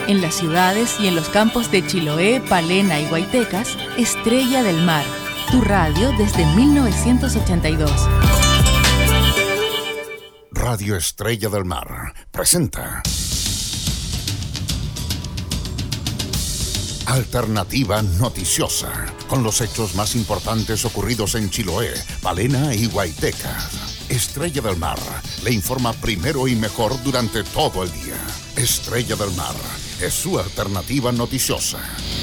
En las ciudades y en los campos de Chiloé, Palena y Guaytecas, Estrella del Mar, tu radio desde 1982. Radio Estrella del Mar presenta Alternativa Noticiosa, con los hechos más importantes ocurridos en Chiloé, Palena y Guaytecas. Estrella del Mar le informa primero y mejor durante todo el día. Estrella del Mar es su alternativa noticiosa.